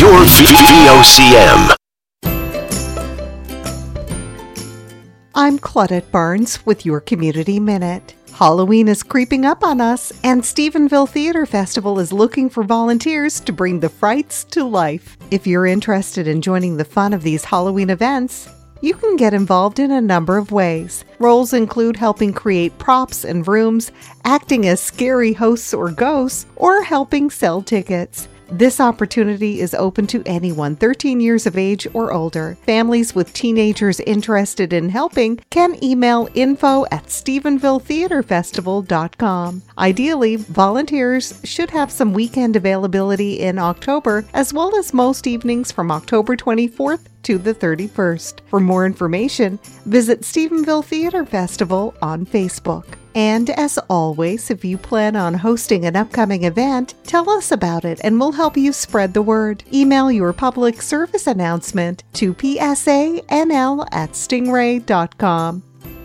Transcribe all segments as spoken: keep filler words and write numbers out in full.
your V O C M. I'm Claudette Barnes with your Community Minute. Halloween is creeping up on us, and Stephenville Theater Festival is looking for volunteers to bring the frights to life. If you're interested in joining the fun of these Halloween events, you can get involved in a number of ways. Roles include helping create props and rooms, acting as scary hosts or ghosts, or helping sell tickets. This opportunity is open to anyone thirteen years of age or older. Families with teenagers interested in helping can email info at stephenville theater festival dot com. Ideally, volunteers should have some weekend availability in October, as well as most evenings from October twenty-fourth to the thirty-first. For more information, visit Stephenville Theater Festival on Facebook. And as always, if you plan on hosting an upcoming event, tell us about it and we'll help you spread the word. Email your public service announcement to p s a n l at stingray dot com.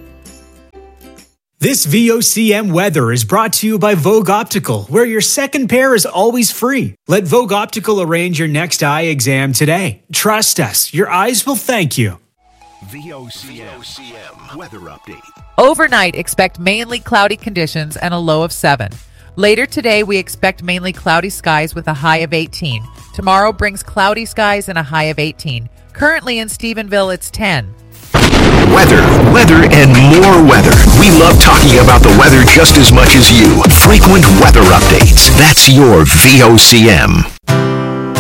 This V O C M weather is brought to you by Vogue Optical, where your second pair is always free. Let Vogue Optical arrange your next eye exam today. Trust us, your eyes will thank you. V O C M weather update. Overnight, expect mainly cloudy conditions and a low of seven. Later today, we expect mainly cloudy skies with a high of eighteen. Tomorrow brings cloudy skies and a high of eighteen. Currently in Stephenville, it's ten. Weather, weather, and more weather. We love talking about the weather just as much as you. Frequent weather updates. That's your V O C M.